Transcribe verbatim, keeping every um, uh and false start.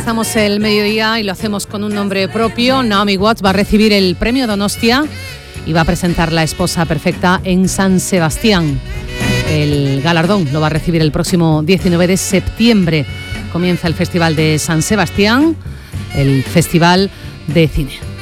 Empezamos el mediodía y lo hacemos con un nombre propio. Naomi Watts va a recibir el premio Donostia y va a presentar La esposa perfecta en San Sebastián. El galardón lo va a recibir el próximo diecinueve de septiembre. Comienza el Festival de San Sebastián, el Festival de Cine.